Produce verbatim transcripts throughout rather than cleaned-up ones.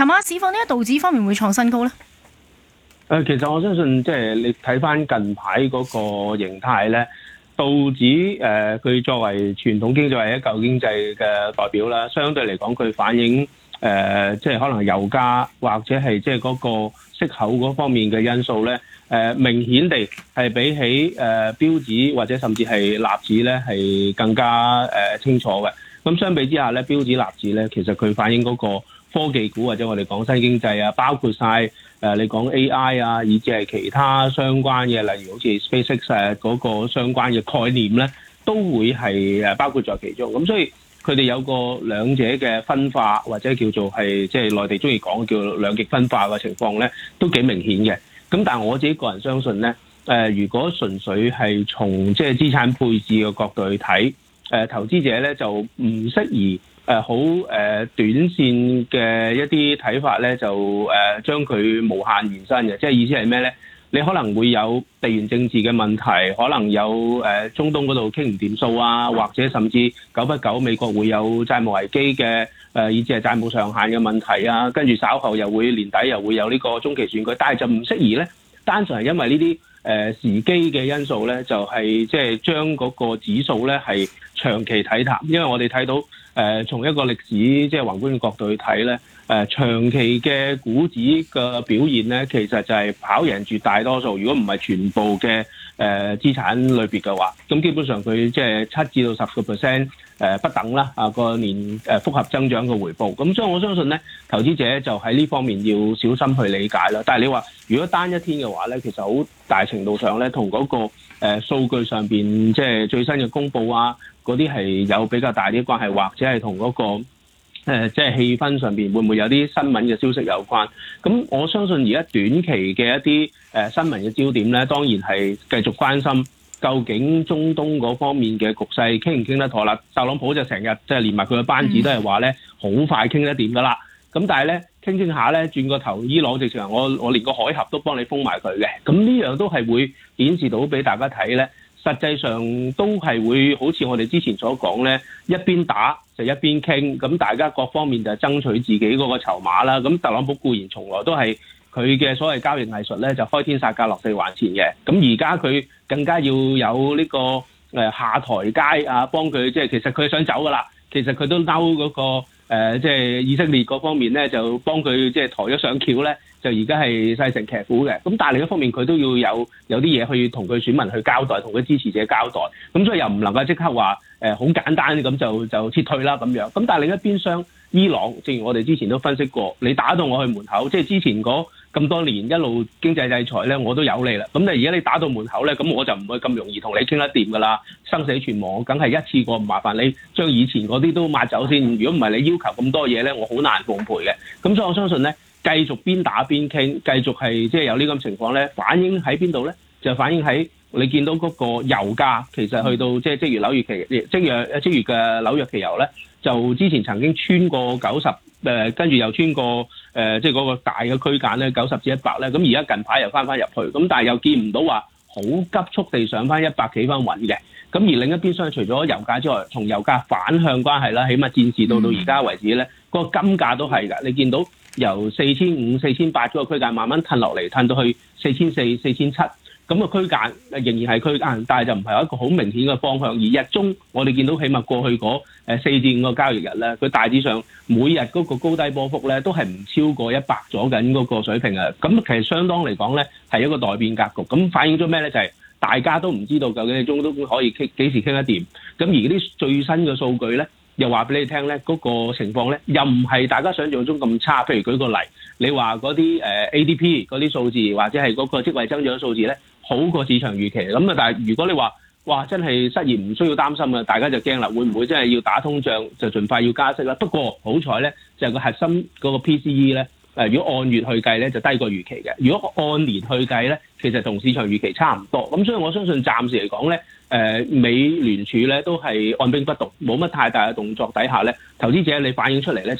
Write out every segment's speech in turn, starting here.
琴晚市況呢，道指方面會創新高咧？ 誒，其實我相信即係你睇翻近排嗰個形態咧，道指誒佢、呃、作為傳統經濟或者舊經濟嘅代表啦，相對嚟講佢反映誒、呃、即係可能油價或者係即係嗰個息口嗰方面嘅因素咧，誒、呃、明顯地係比起誒、呃、標指或者甚至係納指咧係更加誒、呃、清楚嘅。咁相比之下咧，標指納指咧其實佢反映嗰個科技股或者我哋講新經濟啊，包括晒。誒、呃，你講 A I 啊，以至係其他相關嘅，例如好似 SpaceX 嗰個相關嘅概念咧，都會係誒包括在其中。咁所以佢哋有個兩者嘅分化，或者叫做係即係內地中意講叫兩極分化嘅情況咧，都幾明顯嘅。咁但係我自己個人相信咧，誒、呃，如果純粹係從即係資產配置嘅角度去睇，誒、呃，投資者咧就唔適宜。誒好誒短線嘅一啲睇法咧，就誒、呃、將佢無限延伸嘅，即係意思係咩咧？你可能會有地緣政治嘅問題，可能有誒、呃、中東嗰度傾唔掂數啊，或者甚至久不久美國會有債務危機嘅誒、呃，以至係債務上限嘅問題啊，跟住稍後又會年底又會有呢個中期選舉，但係就唔適宜咧，單純係因為呢啲誒時機嘅因素咧，就係即係將嗰個指數咧係長期睇淡，因為我哋睇到。誒、呃，從一個歷史即係宏觀嘅角度去睇咧，誒、呃、長期嘅股指嘅表現咧，其實就係跑贏絕大多數。如果唔係全部嘅誒、呃、資產類別嘅話，咁基本上佢即係七至到十個 percent 誒不等啦。啊個年誒複合增長嘅回報，咁所以我相信咧，投資者就喺呢方面要小心去理解啦。但係你話如果單一天嘅話咧，其實好大程度上咧，同嗰、那個誒、呃、數據上邊即係最新嘅公佈啊。嗰啲係有比較大啲關係，或者係同嗰個誒即係氣氛上邊會唔會有啲新聞嘅消息有關？咁我相信而家短期嘅一啲誒、呃、新聞嘅焦點咧，當然係繼續關心究竟中東嗰方面嘅局勢傾唔傾得妥啦。特朗普就成日即係連埋佢嘅班子都係話咧，好快傾得掂噶啦。咁但係咧傾傾下咧，轉個頭伊朗直情我我連個海峽都幫你封埋佢嘅。咁呢樣都係會顯示到俾大家睇咧。實際上都係會好似我哋之前所講咧，一邊打就一邊傾，咁大家各方面就爭取自己嗰個籌碼啦。咁特朗普固然從來都係佢嘅所謂交易藝術咧，就開天殺價落地還錢嘅。咁而家佢更加要有呢個誒下台階啊，幫佢即係其實佢想走噶啦，其實佢都嬲嗰個誒即係以色列嗰方面咧，就幫佢即係抬咗上橋咧。就而家係勢成騎虎嘅，咁但係另一方面佢都要有有啲嘢去同佢選民去交代，同佢支持者交代，咁所以又唔能夠即刻話誒好簡單咁就就撤退啦咁樣。咁但係另一邊廂伊朗，正如我哋之前都分析過，你打到我去門口，即係之前嗰咁多年一路經濟制裁咧，我都有你啦。咁你而家你打到門口咧，咁我就唔會咁容易同你傾得掂噶啦，生死存亡，我梗係一次過唔麻煩你將以前嗰啲都抹走先。如果唔係你要求咁多嘢咧，我好難奉陪嘅。咁所以我相信咧。繼續邊打邊傾，繼續係即係有呢咁情況咧，反映喺邊度咧？就反映喺你見到嗰個油價，其實去到即係即月紐約期，即月即月嘅紐約期油咧，就之前曾經穿過九十，誒跟住又穿過誒即係嗰個大嘅區間咧，九十至一百咧，咁而家近排又翻翻入去，咁但係又見唔到話好急速地上翻一百幾分穩嘅。咁而另一邊廂，除咗油價之外，從油價反向關係啦，起碼戰事到到而家為止咧，嗰、嗯、個金價都係㗎，你見到。由四千五、四千八嗰個區間慢慢褪落嚟，褪到去四千四、四千七，咁個區間仍然係區間，但係就唔係一個好明顯嘅方向。而日中我哋見到起碼過去嗰誒四至五個交易日咧，佢大致上每日嗰個高低波幅咧都係唔超過一百左右嗰個水平啊。咁其實相當嚟講咧係一個待變格局。咁反映咗咩咧？就係、是、大家都唔知道究竟你中東可以傾幾時傾得掂。咁而啲最新嘅數據咧。又話俾你聽咧，嗰、那個情況咧，又唔係大家想象中咁差。譬如舉個例，你話嗰啲誒 A D P 嗰啲數字，或者係嗰個職位增長數字咧，好過市場預期。咁啊，但係如果你話，哇，真係失業唔需要擔心啊，大家就驚啦，會唔會真係要打通脹就盡快要加息啦？不過好彩咧，就係、是、個核心嗰個 P C E 咧，誒，如果按月去計咧，就低過預期嘅；如果按年去計咧，其實同市場預期差唔多。咁所以我相信暫時嚟講咧。誒、呃、美聯儲咧都係按兵不動，冇乜太大嘅動作底下咧，投資者你反映出嚟咧就係、是、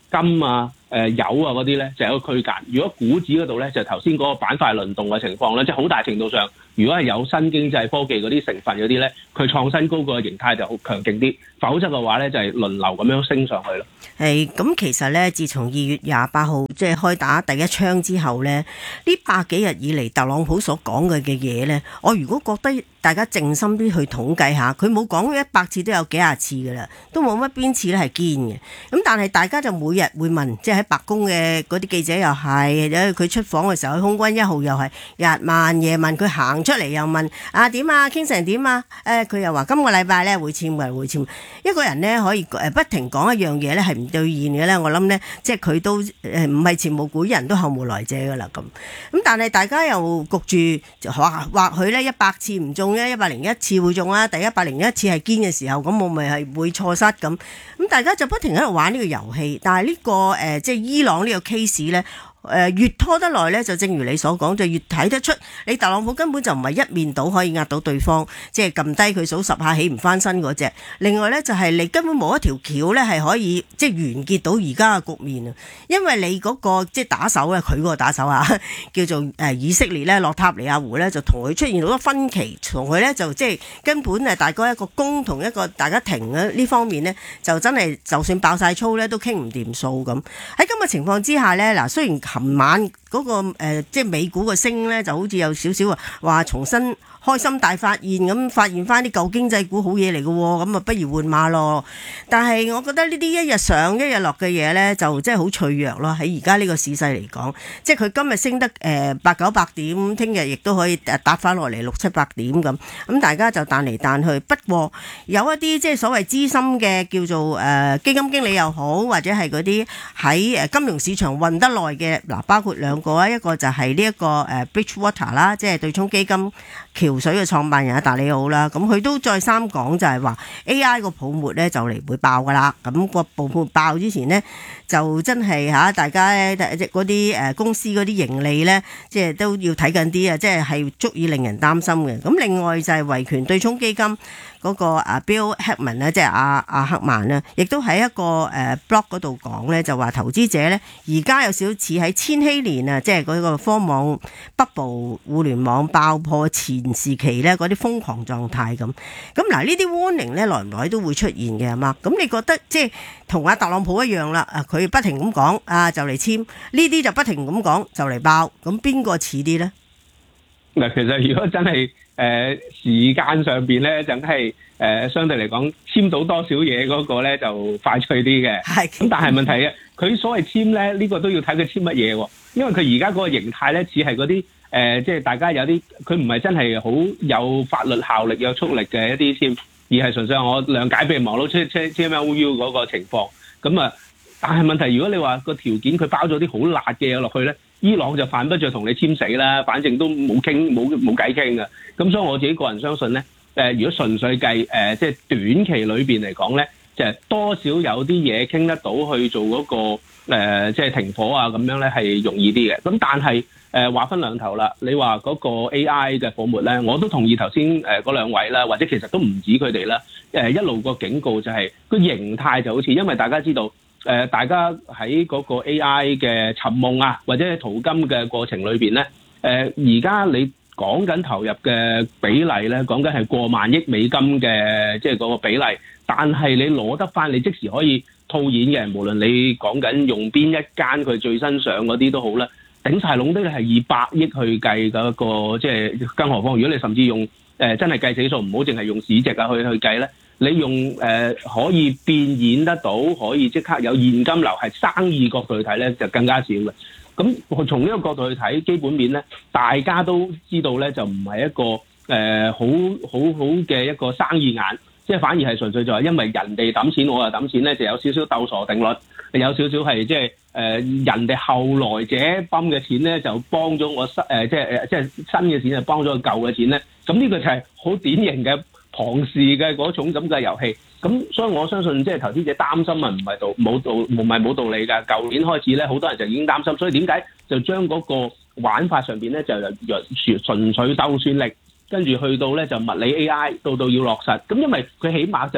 金啊、誒、呃、油啊嗰啲咧就有一個區間。如果股指嗰度咧就頭先嗰個板塊輪動嘅情況咧，即係好大程度上，如果係有新經濟科技嗰啲成分嗰啲咧，佢創新高個形態就好強勁啲。否則嘅話咧就係、是、輪流咁樣升上去咯。 係咁，其實咧，自從二月廿八號即係開打第一槍之後咧，呢百幾日以嚟，特朗普所講嘅嘅嘢咧，我如果覺得大家靜心啲去統計下，佢冇講一百次都有幾廿次噶啦，都冇乜邊次咧係堅嘅。咁但係大家就每日會問，即係喺白宮嘅嗰啲記者又係，佢出訪嘅時候喺空軍一號又係日問夜問，佢行出嚟又問啊點啊傾成點啊？誒佢、呃、又話今個禮拜咧會簽嘅會簽。一個人咧可以誒不停講一樣嘢咧係唔兌現嘅咧，我諗咧即係佢都誒唔係前無古人都後無來者噶啦咁。咁但係大家又焗住話或許咧一百次唔中咧，一百零一次會中啦。第一百零一次係堅嘅時候，咁我咪係會錯失咁。咁大家就不停喺度玩呢個遊戲，但係呢、這個誒、呃、即係伊朗呢個 case 咧。誒、呃、越拖得耐咧，就正如你所講，就越睇得出你特朗普根本就唔係一面倒可以壓到對方，即係撳低佢數十下起唔翻身嗰隻。另外咧就係、是、你根本冇一條橋咧係可以即係完結到而家嘅局面啊！因為你嗰、那個即係打手咧，佢嗰個打手啊，叫做誒以色列咧，洛塔尼亞胡咧就同佢出現好多分歧，同佢咧就即係根本誒大家一個攻同一個大家停啊呢方面咧，就真係就算爆晒粗咧都傾唔掂數咁。喺今日情況之下咧，嗱雖然琴晚嗰、那個誒、呃、即係美股個升咧，就好似有少少啊話重新開心大發現咁，發現翻啲舊經濟股好嘢嚟嘅喎，咁啊不如換馬咯。但係我覺得呢啲一日上一日落嘅嘢咧，就真係好脆弱咯。喺而家呢個市勢嚟講，即係佢今日升得誒八九百點，聽日亦都可以打翻落嚟六七百點咁。咁大家就彈嚟彈去。不過有一啲即係所謂資深嘅叫做誒、呃、基金經理又好，或者係嗰啲喺誒金融市場混得耐嘅嗱，包括兩個啊，一個就係呢一個誒 Bridgewater 啦，即係對沖基金橋水嘅創辦人阿達里奧啦，咁佢都再三講就係話 A I 個泡沫咧就嚟會爆噶啦，咁個泡沫爆之前呢，就真係嚇大家嗰啲誒公司嗰啲盈利咧，即係都要睇緊啲啊，即係係足以令人擔心嘅。咁另外就係維權對沖基金嗰個啊 Bill Ackman 咧，即係阿阿克曼啦，亦都喺一個誒 blog 嗰度講咧，就話投資者咧而家有少少似喺千禧年啊，即係嗰個科網 bubble 互聯網爆破前時期咧嗰啲瘋狂狀態咁。咁嗱呢啲 warning 咧來唔來都會出現嘅係嘛？咁你覺得即係同阿特朗普一樣啦？啊佢不停咁講啊就嚟簽，呢啲就不停咁講就嚟爆，咁邊個似啲咧？ 嗱，其實如果真係誒、呃、時間上邊咧，就係誒相對嚟講簽到多少嘢嗰個咧就快脆啲嘅。係咁，但係問題嘅佢所謂簽咧，呢、這個都要睇佢簽乜嘢喎。因為佢而家嗰個形態咧，似係嗰啲誒，即係大家有啲佢唔係真係好有法律效力、有速力嘅一啲簽，而係純粹我諒解譬如網絡出出 C M O U 嗰個情況。咁啊，但係問題如果你話個條件佢包咗啲好辣嘅嘢落去咧。伊朗就犯不着同你簽死啦，反正都冇傾冇冇偈傾嘅。咁所以我自己個人相信咧，誒、呃、如果純粹計誒、呃、即係短期裏邊嚟講咧，就係、是、多少有啲嘢傾得到去做嗰、那個、呃、即係停火啊咁樣咧係容易啲嘅。咁但係誒話分兩頭啦，你話嗰個 A I 嘅泡沫咧，我都同意頭先誒嗰兩位啦，或者其實都唔止佢哋啦。誒、呃、一路個警告就係、是、個形態就好似，因為大家知道。誒、呃，大家喺嗰個 A I 嘅尋夢啊，或者係淘金嘅過程裏邊咧，誒而家你講緊投入嘅比例咧，講緊係過萬億美金嘅，即係嗰個比例。但係你攞得翻，你即時可以套現嘅，無論你講緊用邊一間佢最新上嗰啲都好啦，頂晒籠都係以百億去計嗰、那個，即係更何況如果你甚至用誒、呃、真係計死數，唔好淨係用市值啊去去計咧。你用誒、呃、可以變現得到，可以即刻有現金流，係生意角度去睇咧，就更加少嘅。咁從呢個角度去睇基本面咧，大家都知道咧，就唔係一個誒、呃、好好好嘅一個生意眼，即係反而係純粹就係因為人哋揼錢，我又揼錢咧，就有少少鬥傻定律，有少少係即係誒人哋後來者泵嘅錢咧，就幫咗我新誒即係誒即係新嘅錢就幫咗個舊嘅錢咧。咁呢個就係好典型嘅龐氏嘅嗰種咁嘅遊戲，咁所以我相信即係投資者擔心啊，唔係道冇道唔係冇道理㗎。舊年開始咧，好多人就已經擔心，所以點解就將嗰個玩法上邊咧就由純粹鬥算力，跟住去到咧就物理 A I，到到要落實。咁因為佢起碼就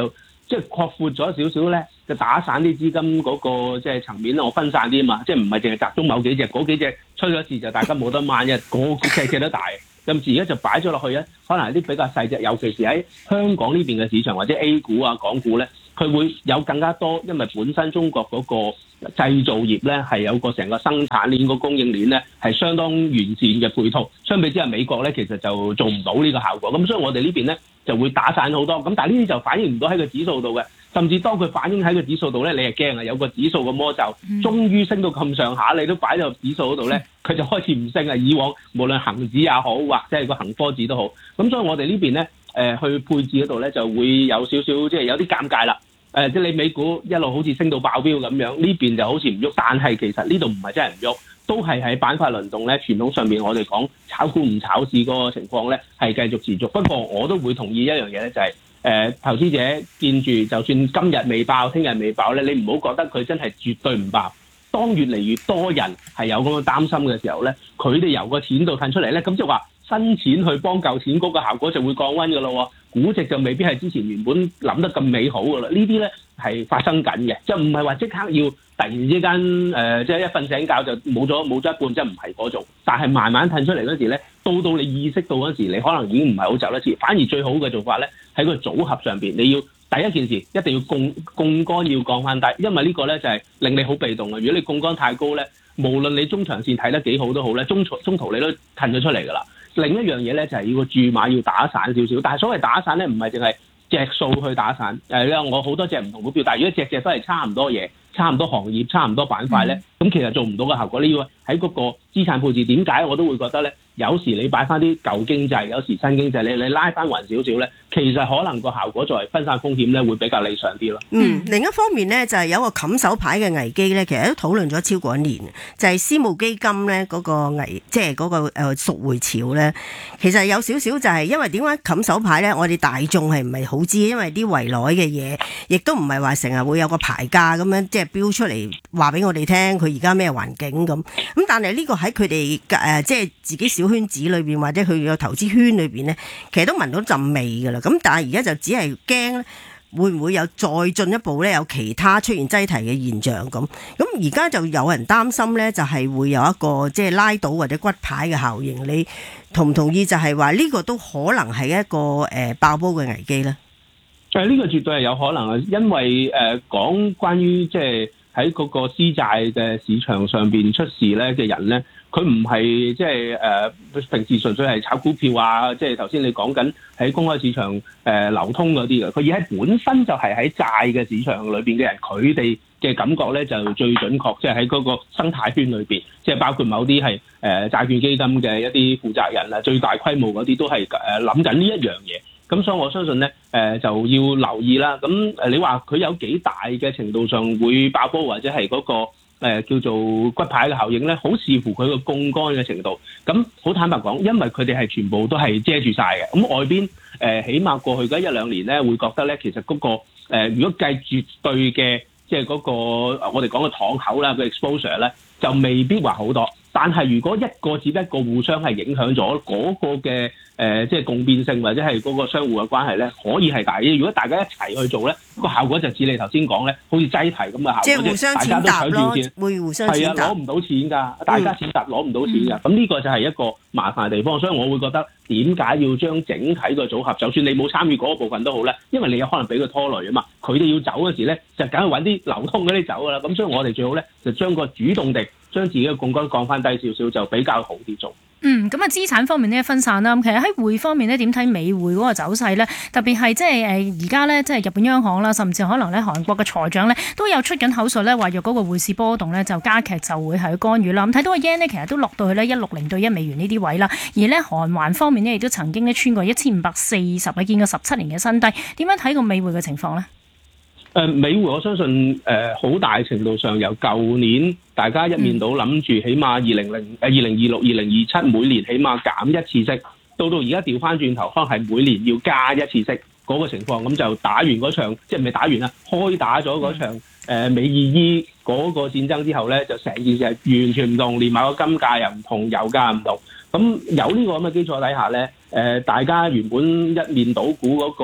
即係擴闊咗少少咧，就打散啲資金嗰個即係層面，我分散啲啊嘛，即係唔係淨係集中某幾隻，嗰幾隻吹咗一次就大家冇得掹，因為嗰隻隻都大。咁而家就擺咗落去咧，可能係啲比較細隻，尤其是喺香港呢邊嘅市場或者 A 股啊、港股咧，佢會有更加多，因為本身中國嗰個製造業咧係有個成個生產鏈個供應鏈咧係相當完善嘅配套，相比之下美國咧其實就做唔到呢個效果。咁所以我哋呢邊咧就會打散好多。咁但係呢啲就反映唔到喺個指數度嘅，甚至當佢反映喺個指數度咧，你係驚啊！有個指數個魔咒，終於升到咁上下，你都擺到指數嗰度咧，佢就開始唔升啊！以往無論恒指也好，或者係個恒科指都好，咁所以我哋呢邊咧誒去配置嗰度咧就會有少少即係有啲尷尬啦。誒、呃，即係你美股一路好似升到爆標咁樣，呢邊就好似唔喐，但係其實呢度唔係真係唔喐，都係喺板塊輪動咧。傳統上面我哋講炒股唔炒市嗰個情況咧係繼續持續。不過我都會同意一樣嘢咧，就係、是、誒、呃、投資者見住，就算今日未爆，聽日未爆咧，你唔好覺得佢真係絕對唔爆。當越嚟越多人係有咁嘅擔心嘅時候咧，佢哋由個錢度褪出嚟咧，咁即係話新錢去幫舊錢嗰個效果就會降溫㗎咯。估值就未必係之前原本諗得咁美好㗎啦，呢啲咧係發生緊嘅，就唔係話即刻要突然之間誒、呃，即係一瞓醒覺就冇咗冇咗一半，即係唔係嗰種。但係慢慢褪出嚟嗰時咧，到到你意識到嗰時，你可能已經唔係好走得切。反而最好嘅做法咧，喺個組合上邊，你要第一件事一定要槓槓桿要降翻低，因為呢個咧就係令你好被動嘅。如果你槓桿太高咧，無論你中長線睇得幾好都好咧，中途中途你都褪咗出嚟㗎啦。另一樣嘢咧就係、是、要個注碼要打散少少，但係所謂打散咧唔係淨係隻數去打散。誒，因為我好多隻唔同股票，但係如果隻隻都係差唔多嘢、差唔多行業、差唔多板塊咧，咁、嗯、其實做唔到嘅效果。你要喺嗰個資產配置，點解我都會覺得咧？有時你擺翻啲舊經濟，有時新經濟，你你拉翻勻少少咧，其實可能個效果作為分散風險咧，會比較理想啲咯。 嗯，另一方面咧就係、是、有個冚手牌嘅危機咧，其實都討論咗超過一年，就係、是、私募基金咧嗰個危，即係嗰個誒贖回潮咧，其實有少少就係因為點解冚手牌咧？我哋大眾係唔係好知？因為啲圍內嘅嘢，亦都唔係話成日會有個牌價咁樣，即係標出嚟話俾我哋聽，佢而家咩環境咁。咁但係呢個喺佢哋誒即係自己小圈子裏邊或者佢個投資圈裏邊咧，其實都聞到陣味噶啦。咁但係而家就只係驚咧，會唔會有再進一步咧有其他出現擠提嘅現象咁？咁而家就有人擔心咧，就係會有一個即係拉倒或者骨牌嘅效應。你同唔同意？就係話呢個都可能係一個誒、呃、爆煲嘅危機咧？ 誒，呢個絕對係有可能啊，因為誒、呃、講關於即係喺嗰個私債嘅市場上邊出事咧嘅人咧。佢唔係即係誒平時純粹係炒股票啊，即係頭先你講緊喺公開市場誒、呃、流通嗰啲嘅，佢而係本身就係喺債嘅市場裏邊嘅人，佢哋嘅感覺咧就最準確，即係喺嗰個生態圈裏邊，即係包括某啲係誒債券基金嘅一啲負責人啊，最大規模嗰啲都係誒諗緊呢一樣嘢。咁所以我相信咧誒、呃、就要留意啦。咁誒你話佢有幾大嘅程度上會爆煲或者係嗰、那個？誒、呃、叫做骨牌嘅效應咧，好視乎佢個槓桿嘅程度。咁好坦白講，因為佢哋係全部都係遮住晒嘅。咁外邊誒、呃，起碼過去嗰一兩年咧，會覺得咧，其實嗰、那個、呃、如果計絕對嘅，即係嗰個我哋講嘅敞口啦，個 exposure 咧，就未必話好多。但係如果一個接一個互相係影響咗嗰個嘅誒、呃，即係共變性或者係嗰個相互嘅關係咧，可以係大啲。如果大家一齊去做咧，個效果就似你頭先講咧，好似擠提咁嘅效果， 即係互相踐踏咯，會互相踐踏。 係啊，攞唔到錢㗎，大家踐踏攞唔到錢㗎。咁呢、嗯、個就係一個麻煩嘅地方，所以我會覺得點解要將整體個組合，就算你冇參與嗰部分都好咧，因為你有可能俾佢拖累啊嘛。佢哋要走嗰時咧，就梗係揾啲流通嗰啲走㗎啦。咁所以我哋最好咧，就將個主動地將自己嘅槓桿降翻低少少，就比較好啲做。 嗯，咁啊資產方面呢分散啦。咁其實喺匯方面呢，點睇美匯嗰個走勢呢？特別係即係誒而家呢，即係日本央行啦，甚至可能咧韓國嘅財長呢，都有出緊口述呢，話若嗰個匯市波動呢，就加劇就會係干預啦。咁睇到個 yen 呢，其實都落到去呢一六零對一美元呢啲位啦。而呢韓環方面呢，亦都曾經呢穿過一千五百四十，見過十七年嘅新低。點樣睇個美匯嘅情況呢？ 誒、呃、美匯我相信誒好、呃、大程度上由舊年大家一面倒諗住起碼二零零誒二零二六二零二七每年起碼減一次息，到到而家調翻轉頭，可能係每年要加一次息嗰、那個情況，咁就打完嗰場即係未打完啦，開打咗嗰場誒、呃、美意伊嗰個戰爭之後咧，就成件事係完全唔同，連埋個金價又唔同，油價唔同，咁有呢個咁嘅基礎底下咧，誒、呃、大家原本一面倒估嗰、那個。誒、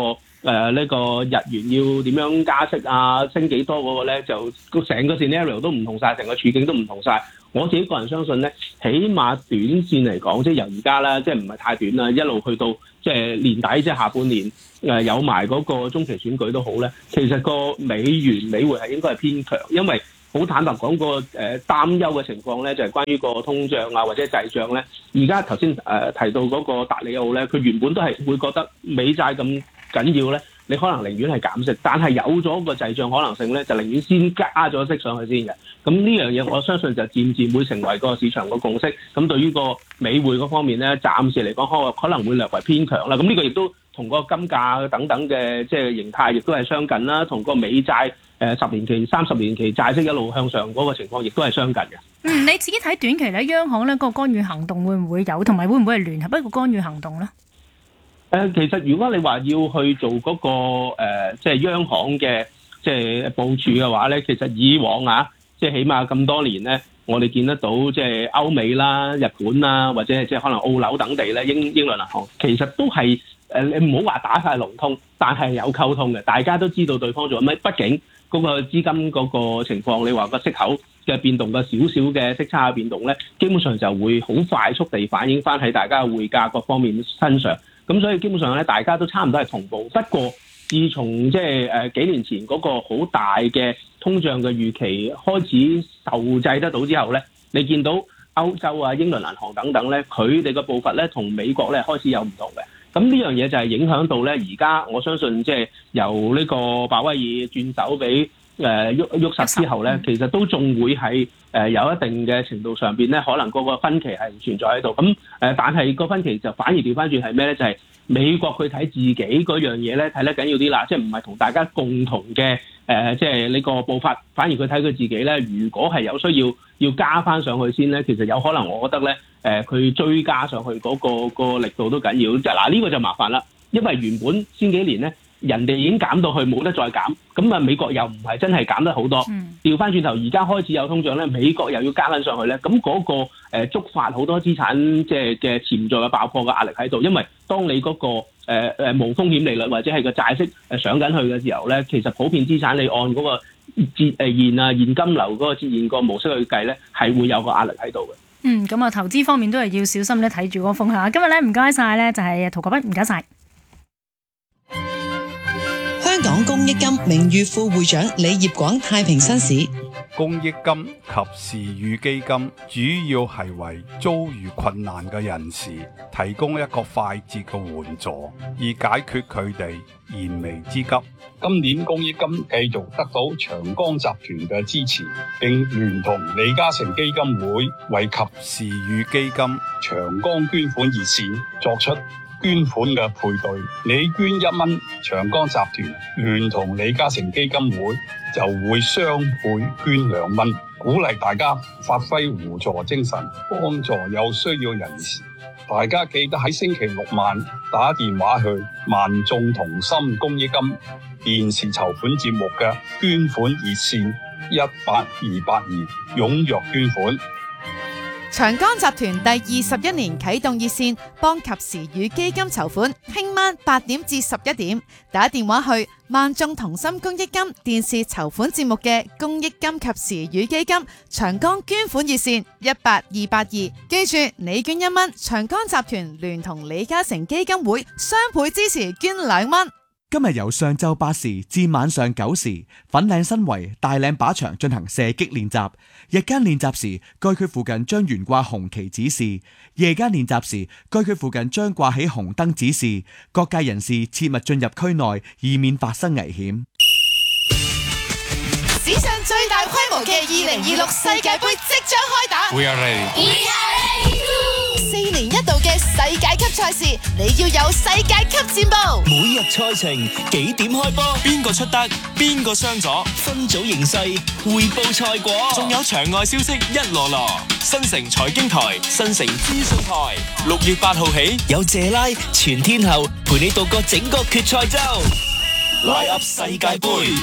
誒呢個日元要點樣加息啊，升幾多嗰個咧，就成個 scenario 都唔同晒，成個處境都唔同晒。我自己個人相信咧，起碼短線嚟講，即係由而家啦，即係唔係太短啦，一路去到即係年底，即係下半年誒有埋嗰個中期選舉都好咧。其實個美元美匯係應該係偏強，因為好坦白講個誒擔憂嘅情況咧，就係關於個通脹啊或者滯脹咧。而家頭先誒提到嗰個達里奧咧，佢原本都係會覺得美債咁緊要咧，你可能寧願係減息，但係有咗個滯脹可能性咧，就寧願先加咗息上去先嘅。咁呢樣嘢我相信就漸漸會成為個市場個共識。咁對於個美匯嗰方面咧，暫時嚟講可可能會略為偏強啦。咁呢個亦都同個金價等等嘅即係形態亦都係相近啦，同個美債誒十年期、三十年期債息一路向上嗰個情況亦都係相近嘅。 嗯，你自己睇短期咧，央行咧嗰個干預行動會唔會有，同埋會唔會係聯合一個干預行動咧？ 誒，其實如果你話要去做嗰、那個誒，即、呃、係、就是、央行嘅即係部署嘅話咧，其實以往啊，即、就、係、是、起碼咁多年咧，我哋見得到即係歐美啦、日本啦，或者係即係可能澳紐等地咧，英英倫銀行其實都係誒，你唔好話打晒龍通，但係有溝通嘅，大家都知道對方做乜。畢竟嗰個資金嗰個情況，你話個息口嘅變動嘅少少嘅息差嘅變動咧，基本上就會好快速地反映翻喺大家嘅匯價各方面身上。咁所以基本上咧，大家都差唔多係同步。不過，自從即係誒幾年前嗰個好大嘅通脹嘅預期開始受制得到之後咧，你見到歐洲啊、英倫銀行等等咧，佢哋嘅步伐咧同美國咧開始有唔同嘅。咁呢樣嘢就係影響到咧，而家我相信即係由呢個鮑威爾轉手俾誒沃沃實之後咧，其實都仲會係誒有一定嘅程度上邊咧，可能嗰個分歧係存在喺度。咁誒，但係個分歧就反而調翻轉係咩咧？就係、是、美國去睇自己嗰樣嘢咧，睇得緊要啲啦，即係唔係同大家共同嘅誒，即係呢個步伐，反而佢睇佢自己咧。如果係有需要要加翻上去先咧，其實有可能我覺得咧，誒、呃、佢追加上去嗰、那個那個力度都緊要。就嗱呢個就麻煩啦，因為原本先幾年咧，人哋已經減到去冇得再減，咁啊美國又唔係真係減得好多，調翻轉頭而家開始有通脹咧，美國又要加翻上去咧，咁嗰、那個誒、呃、觸發好多資產即係嘅潛在嘅爆破嘅壓力喺度，因為當你嗰、那個誒誒、呃、無風險利率或者係個債息誒上緊去嘅時候咧，其實普遍資產你按嗰個折誒現啊現金流嗰個折現個模式去計咧，係會有個壓力喺度嘅。 嗯，咁啊投資方面都係要小心咧，睇住嗰個風向。今日咧唔該晒咧，就係涂國彬，唔該晒。 香港公益金名譽副會長李業廣太平紳士。 公益金及時雨基金主要係為遭遇困難嘅人士提供一個快捷嘅援助，以解決佢哋燃眉之急。 今年公益金繼續得到長江集團嘅支持，並聯同李嘉誠基金會為及時雨基金長江捐款熱線作出捐款嘅配對，你捐一蚊，長江集團聯同李嘉誠基金會就會雙倍捐兩蚊，鼓勵大家發揮互助精神，幫助有需要人士。大家記得喺星期六晚打電話去萬眾同心公益金電視籌款節目嘅捐款熱線一八二八二，踴躍捐款。 長江集團第二十一年啟動熱線，幫及時雨基金籌款，聽晚八點至十一點，打電話去萬眾同心公益金電視籌款節目嘅公益金及時雨基金長江捐款熱線一八二八二，記住你捐一蚊，長江集團聯同李嘉誠基金會雙倍支持捐兩蚊。 今日由上晝八時至晚上九時，粉嶺新圍大嶺靶場進行射擊練習。日間練習時，該區附近將懸掛紅旗指示；夜間練習時，該區附近將掛起紅燈指示。各界人士切勿進入區內，以免發生危險。 史上最大規模嘅二零二六世界盃即將開打。 We are ready. We are ready. 四年一度嘅世界級賽事，你要有世界級戰報。 每日賽程幾點開波？邊個出得？邊個傷咗？分組形勢匯報賽果，仲有場外消息一籮籮。新城財經台、新城資訊台，六月八號起有謝拉全天候陪你度過整個決賽周。拉 up 世界盃，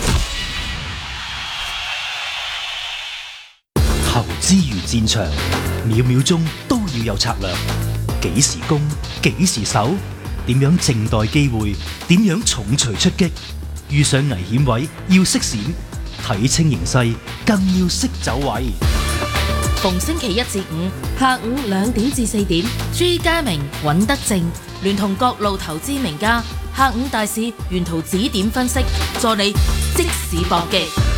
投資如戰場，秒秒鐘都要有策略。幾時攻，幾時守， 點樣靜待機會，點樣重錘出擊。遇上危險位要識閃，睇清形勢更要識走位。 逢星期一至五下午兩點至四點，朱家明、尹德正聯同各路投資名家，下午大市沿途指點分析，助你即市搏擊。